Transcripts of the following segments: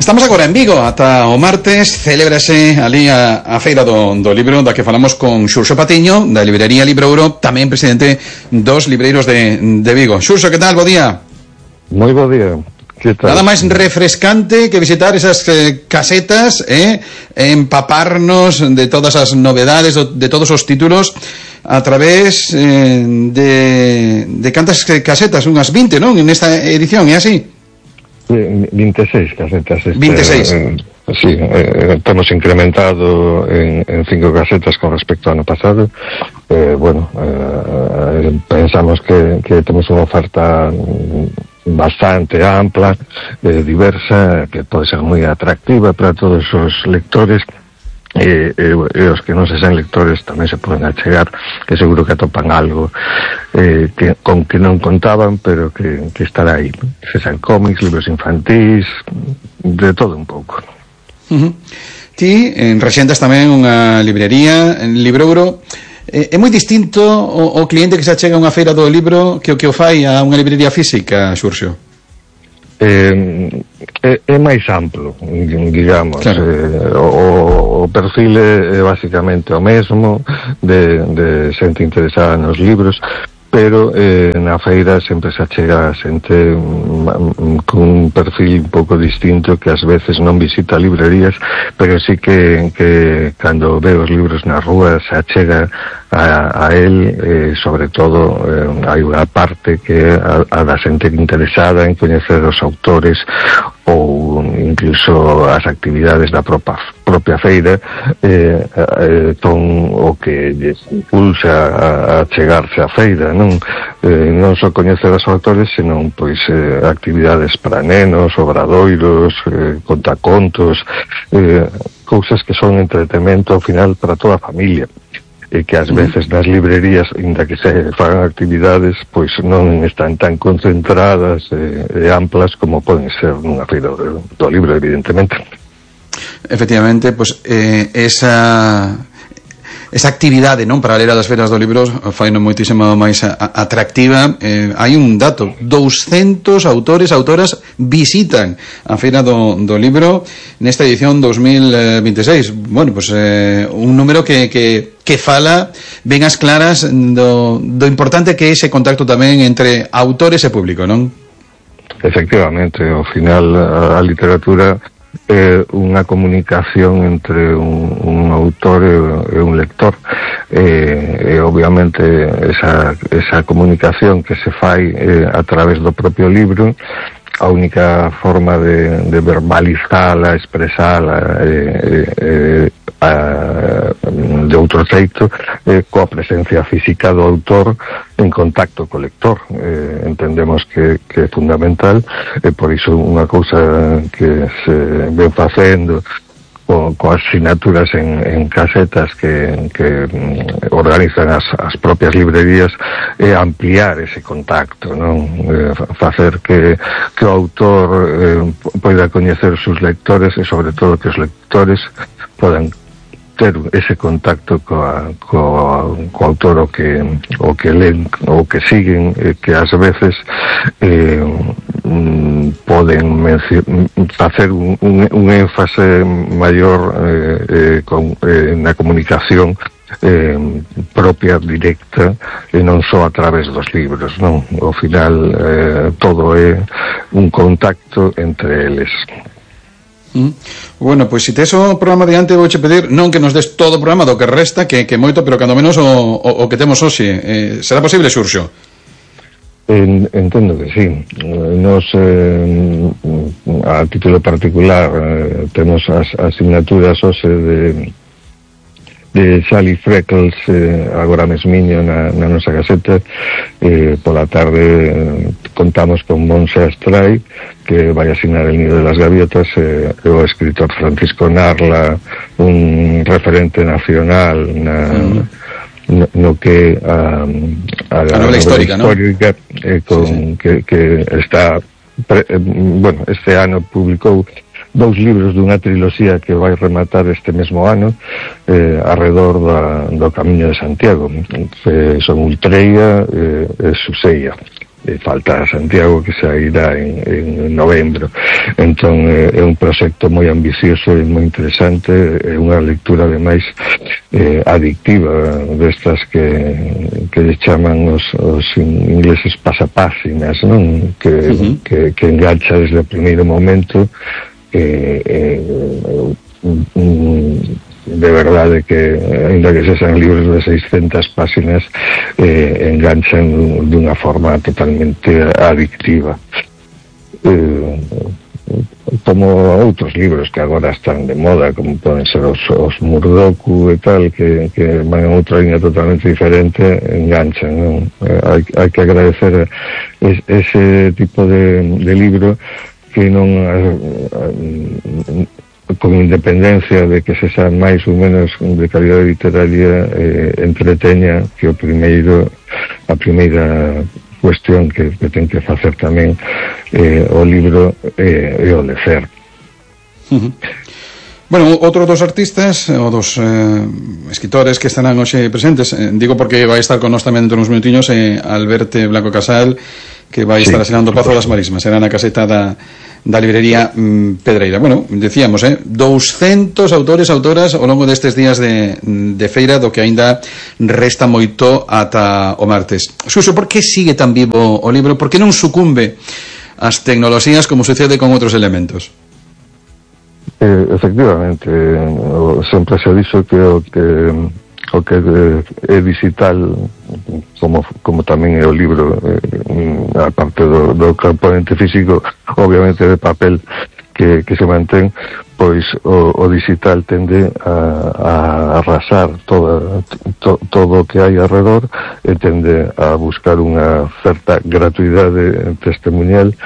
Estamos agora en Vigo, ata o martes celébrase ali a feira do libro, da que falamos con Xurxo Patiño, da librería Librouro, tamén presidente dos libreiros de Vigo. Xurxo, que tal? Bo día. Moi bo día. Que tal? Nada máis refrescante que visitar esas casetas, empaparnos de todas as novedades, de todos os títulos, a través de cantas casetas, unhas 20, non? En esta edición, é así? 26 casetas. 26. Sí, estamos incrementado en 5 casetas con respecto ao ano pasado. Pensamos que temos unha oferta bastante ampla, diversa, que pode ser moi atractiva para todos os lectores. E os que non se sean lectores tamén se poden achegar, que seguro que atopan algo con que non contaban, pero que estará aí. Se sean cómics, libros infantís, de todo un pouco. Ti rexentas tamén unha librería en Librouro. É moi distinto o cliente que se achega a unha feira do libro que o que o fai a unha librería física, Xurxo? É máis amplo, digamos. Claro. O perfil é basicamente o mesmo de xente interesada nos libros, pero na feira sempre se achega xente con un perfil un pouco distinto, que ás veces non visita librerías, pero sí que cando ve os libros na rúa se achega a él, sobre todo hai unha parte que é a da xente interesada en coñecer os autores ou incluso as actividades da propia feira, son o que lles impulsa a chegarse á feira, non só coñecer os autores, senón pois actividades para nenos, obradoiros, contacontos, cousas que son entretemento ao final para toda a familia, e que ás veces nas librerías, inda que se fagan actividades, pois non están tan concentradas e amplas como poden ser nunha feira do libro, evidentemente. Efectivamente, pois esa actividade, non, paralela das feiras do libro faino moitísimo máis atractiva. Hai un dato: 200 autores, autoras visitan a feira do libro nesta edición 2026. Bueno, pois un número que fala ben as claras do importante que é ese contacto tamén entre autores e público, non? Efectivamente, ao final a literatura é unha comunicación entre un autor e un lector, e obviamente esa comunicación que se fai a través do propio libro, a única forma de verbalizala, expresala de outro xeito coa presencia física do autor en contacto co lector. Entendemos que é fundamental, e por iso unha cousa que se ven facendo coas sinaturas en casetas que organizan as propias librerías é ampliar ese contacto, non? Facer que o autor poida coñecer os seus lectores, e sobre todo que os lectores podan ter ese contacto co autor o que leen, o que siguen, que ás veces poden facer un énfase maior na comunicación propia, directa, e non só a través dos libros, non? Ao final todo é un contacto entre eles. Bueno, pois se tes o programa diante, vouche pedir non que nos des todo o programa do que resta, que moito, pero cando menos o que temos hoxe. Será posible, Xurxo? Entendo que sí. Nos, a título particular, temos as asignaturas hoxe de Sally Freckles, agora mesmiño na nosa caseta. Pola tarde contamos con Montse Astray, que vai asinar El nido de las gaviotas, o escritor Francisco Narla, un referente nacional no que a novela histórica, ¿no? Que está este ano publicou 2 libros dunha triloxía que vai rematar este mesmo ano, arredor do Camiño de Santiago, que son Ultreia e Suseia. falta Santiago, que sairá en novembro. Entón é un proxecto moi ambicioso e moi interesante, é unha lectura ademais adictiva, destas que lle chaman os ingleses pasapáxinas, non? Que engancha desde o primeiro momento, de verdade que, ainda que sexan libros de 600 páxinas, enganchan dunha forma totalmente adictiva, como outros libros que agora están de moda, como poden ser os Murdoku e tal, que van a outra liña totalmente diferente, enganchan, non? Hai que agradecer ese tipo de libro que non con independencia de que se xa máis ou menos de calidade literaria, entreteña, que a primeira cuestión que ten que facer tamén o libro é o lecer. Bueno, outro dos artistas, ou dos escritores que estarán hoxe presentes, digo porque vai estar con nós tamén dentro uns minutiños, Alberto Blanco Casal, que vai estar asinando o Pazo das Marismas, será na caseta da librería Pedreira. Bueno, decíamos, 200 autores, autoras ao longo destes días de feira, do que aínda resta moito ata o martes. Xuxo, por que sigue tan vivo o libro? Por que non sucumbe ás tecnoloxías como sucede con outros elementos? Efectivamente, sempre se dixo que o que é digital, como tamén é o libro, a parte do componente físico, obviamente de papel que se mantén, pois o digital tende a arrasar todo o que hai alrededor, e tende a buscar unha certa gratuidade testemunhal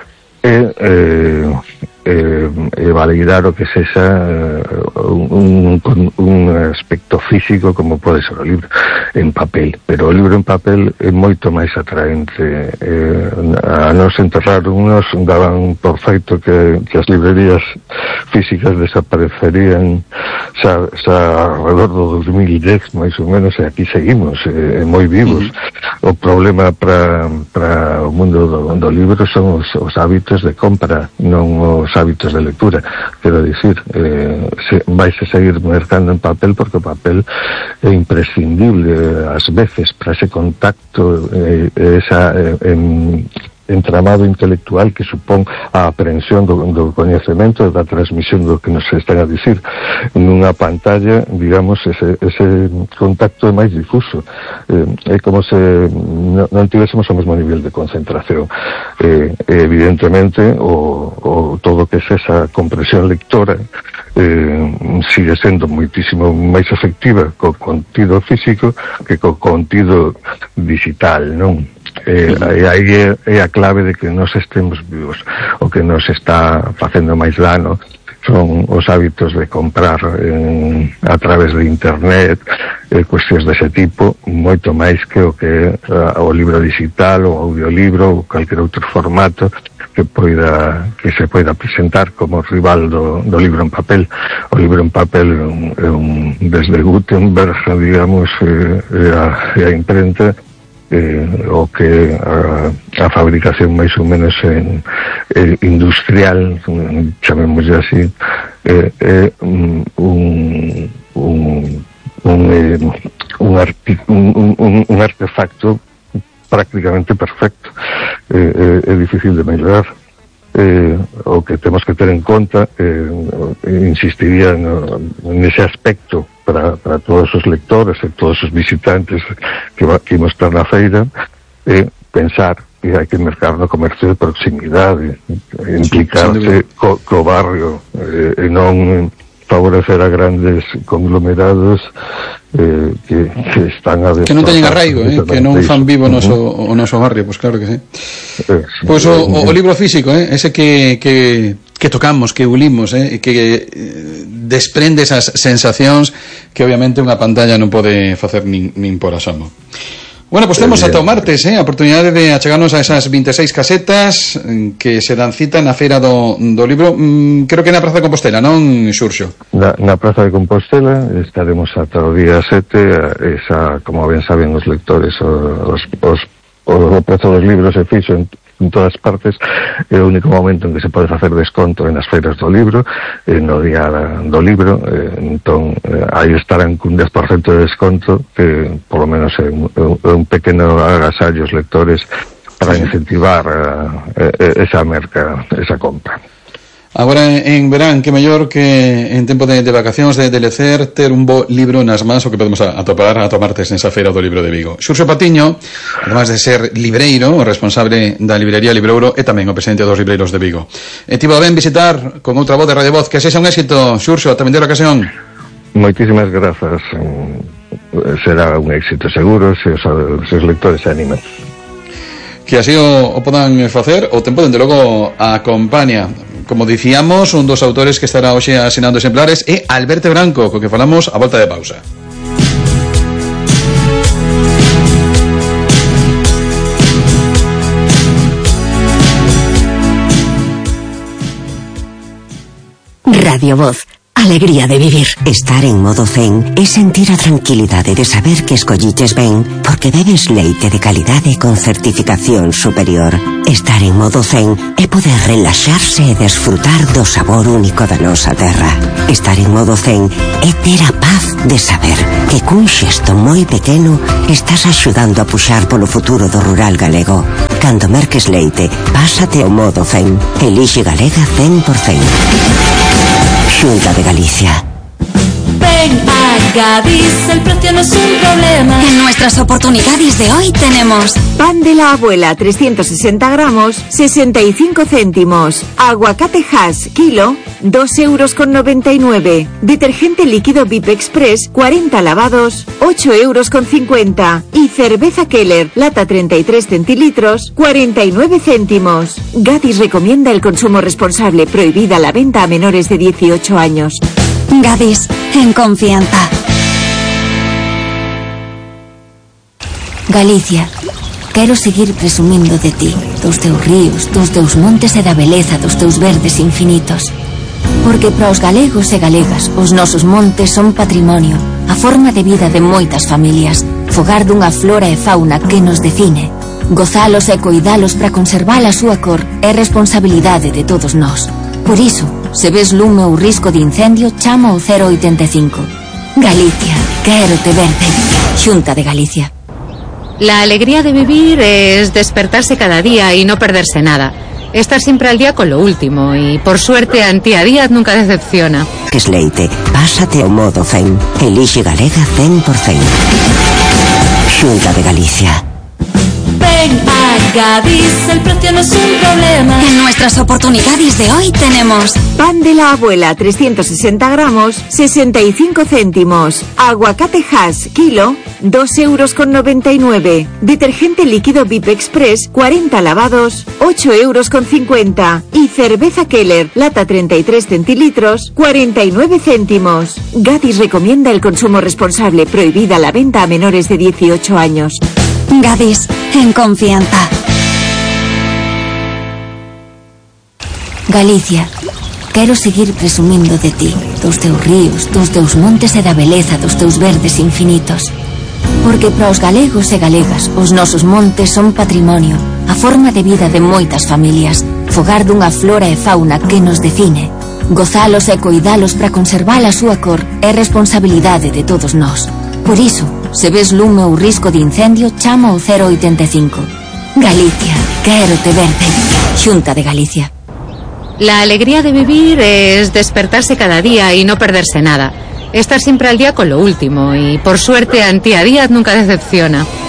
e validar o que sexa un aspecto físico, como pode ser o libro en papel. Pero o libro en papel é moito máis atraente. A nos enterraron, nos daban por feito que as librerías físicas desaparecerían xa alrededor do 2010, máis ou menos, e aquí seguimos moi vivos. O problema para o mundo do libro son os hábitos de compra, non os hábitos de lectura. Quero dicir, vais a seguir mercando en papel, porque o papel é imprescindible ás veces para ese contacto, esa entramado intelectual que supón a aprehensión do coñecemento, da transmisión do que nos están a dicir. Nunha pantalla, digamos, ese contacto é máis difuso, é como se non tivésemos o mesmo nivel de concentración. Evidentemente o todo que é esa compresión lectora sigue sendo moitísimo máis efectiva co contido físico que co contido digital, non? E aí é a clave de que nos estemos vivos. O que nos está facendo máis dano son os hábitos de comprar a través de internet, cuestións dese tipo, moito máis que o que o libro digital, o audiolibro, ou calquer outro formato que se poida presentar como rival do libro en papel. O libro en papel é desde Gutenberg, digamos, e a imprenta, o que a fabricación máis ou menos industrial, chamémoslle así, é un artefacto prácticamente perfecto. É difícil de mellorar. O que temos que ter en conta, insistiría nese aspecto para todos os lectores e todos os visitantes que imos estar na feira, pensar que hai que mercar no comercio de proximidade, implicarse co barrio, e non favorecer a grandes conglomerados que están a que non teñen arraigo, que non fan vivo o noso barrio. Pois claro que sí. Pois o libro físico, ese que tocamos, que ulimos, que desprende esas sensacións que obviamente unha pantalla non pode facer nin por asomo. Bueno, pues temos ata o martes, a oportunidade de achegarnos a esas 26 casetas que se dan cita na Feira do Libro, creo que na Praza de Compostela, non, Xurxo? Na Praza de Compostela estaremos ata o día 7, como ben saben os lectores, os o prezo dos libros é fixo en todas partes, é o único momento en que se pode facer desconto en as feiras do libro, no día do libro, entón aí estarán cun 10% de desconto, que polo menos é un pequeno agasallo aos lectores para incentivar esa merca, esa compra. Agora en verán, que mellor que en tempo de vacacións, de lecer, ter un bo libro nas mans, o que podemos atopar martes nesa feira do libro de Vigo. Xurxo Patiño, además de ser libreiro, o responsable da librería Librouro, e tamén o presidente dos libreiros de Vigo. E tivo a ben visitar con outra voz de Radio Voz. Que sexa un éxito, Xurxo, ata vindeira ocasión. Moitísimas grazas. Será un éxito seguro se os lectores se animan. Que así o podan facer, o tempo dende logo acompaña. Como dicíamos, un dos autores que estará hoxe asinando exemplares é Alberto Branco, co que falamos a volta de pausa. Radio Voz. Alegría de vivir. Estar en modo zen é sentir a tranquilidade de saber que escolliches ben porque bebes leite de calidade con certificación superior. Estar en modo zen é poder relaxarse e desfrutar do sabor único da nosa terra. Estar en modo zen é ter a paz de saber que cun xesto moi pequeno estás axudando a puxar polo futuro do rural galego. Cando merques leite, pásate ao modo zen. Elixe Galega 100%. Xunta de Galicia. Ven a Gadis, el precio no es un problema. En nuestras oportunidades de hoy tenemos pan de la abuela 360 gramos, 65 céntimos. Aguacate Hass, kilo, 2,99 €. Detergente líquido VIP Express, 40 lavados, 8,50 €. Y cerveza Keller, lata 33 centilitros, 49 céntimos. Gadis recomienda el consumo responsable, prohibida la venta a menores de 18 años. Gadis, en confianza. Galicia, quero seguir presumindo de ti, dos teus ríos, dos teus montes e da beleza dos teus verdes infinitos. Porque para os galegos e galegas, os nosos montes son patrimonio, a forma de vida de moitas familias, fogar dunha flora e fauna que nos define. Gozalos e coidalos para conservar a súa cor é responsabilidade de todos nós. Por iso, se ves lume ou risco de incendio, chama ao 085. Galicia, quero te verde. Xunta de Galicia. La alegría de vivir es despertarse cada día y no perderse nada. Estar siempre al día con lo último y, por suerte, Antía Díaz nunca decepciona. Es leite, pásate ao modo zen. Elixe Galega 100%. Xunta de Galicia. Ven a Gadis, el precio no es un problema. En nuestras oportunidades de hoy tenemos pan de la abuela 360 gramos, 65 céntimos. Aguacate Hass, kilo, 2,99 €. Detergente líquido VIP Express, 40 lavados, 8,50 €. Y cerveza Keller, lata 33 centilitros, 49 céntimos. Gadis recomienda el consumo responsable, prohibida la venta a menores de 18 años. Gadis, en confianza. Galicia, quero seguir presumindo de ti, dos teus ríos, dos teus montes e da beleza dos teus verdes infinitos. Porque para os galegos e galegas, os nosos montes son patrimonio, a forma de vida de moitas familias, fogar dunha flora e fauna que nos define. Gozalos e coidalos para conservar a súa cor é responsabilidade de todos nós. Por iso, se ves lume ou risco de incendio, chama ao 085. Galicia, quero te verde. Xunta de Galicia. La alegría de vivir es despertarse cada día y no perderse nada. Estar siempre al día con lo último y, por suerte, Antía Díaz nunca decepciona.